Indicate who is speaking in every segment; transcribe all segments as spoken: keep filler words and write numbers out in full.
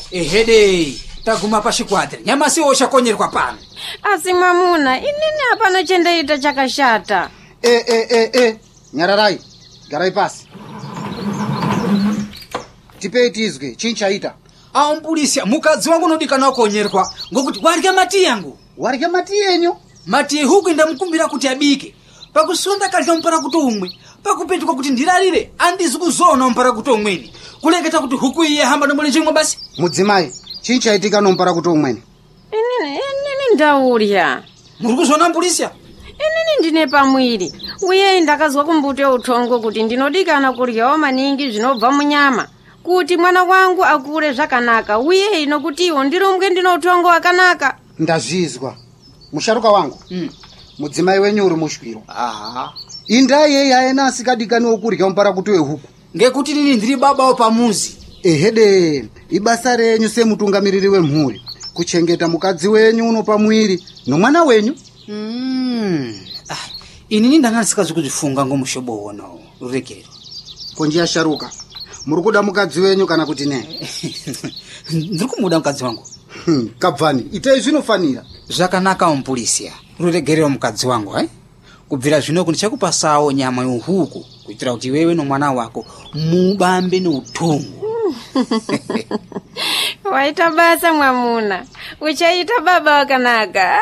Speaker 1: ehede taguma pashikwatri nyama si oshakonyerwa pano.
Speaker 2: Asi mwamuna inini hapana chendaita chakashata.
Speaker 3: Eh eh eh eh Nyararai garai pasi tipei tizwe chinchaita.
Speaker 1: Ampulisia mukadzi wangu nodikana konyerwa ngokuti warya mati yangu.
Speaker 3: Warya mati yenyu?
Speaker 1: Mati huku ndamukumbira kuti abike pakusonda kalya mpara kuti umwe pakupetuka kuti ndirarire andizi kuzona mpara kuti umweni kuleketa kuti huku iye hamba ndombole chimwe basi.
Speaker 3: Mudzimai chinchaitika nompara kuti umweni?
Speaker 2: Inini inini ndaurya.
Speaker 1: Muri kuzona mpulisia?
Speaker 2: Inini ndine pamwiri uye ndakazwa kumbute utongo kuti ndinodikana kuryawo maningi zvinobva munyama kuti mwana wangu akure zvakanaka uye ino kuti iwo ndirumbwe ndino utongo wakanaka.
Speaker 3: Ndazvizwa musharuka wangu.
Speaker 1: Mm.
Speaker 3: Mudzimai wenyu uri mushwiro.
Speaker 1: Aha.
Speaker 3: Indai yeye aena asikadikaniwo kurya mpara kuti wehuku.
Speaker 1: Ngekuti nini ndiri babawo pamuzi.
Speaker 3: Ehede ibasa renyu semutungamiriri wemhuri kuchengeta mukadzi wenyu uno pamwiri nomwana wenyu.
Speaker 1: Mm. Ah, inini ndanga ndisikazi kuzvifunga ngomushobo wono rurekero.
Speaker 3: Konjia sharuka muri kuda mukadzi wenyu kana kuti ne?
Speaker 1: Ndiri kumuda mukadzi wangu.
Speaker 3: Hmm, kabvani itai zvinofanira.
Speaker 1: Zvakanaka Mpulisia ruregerero mukadzi wangu eh? Kubvira zvino kundichakupasawo nyama yohuku kuitira kuti wewe nomwana wako mubambe neutongo.
Speaker 2: Waita basa mwamuna uchaita baba wakanaka.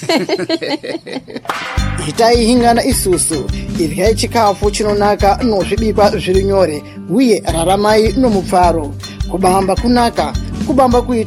Speaker 4: Itai hingana isusu iryai chikafu chinonaka nozvibikwa zviri nyore uye raramai nomupfaro kubamba kunaka kubamba kuita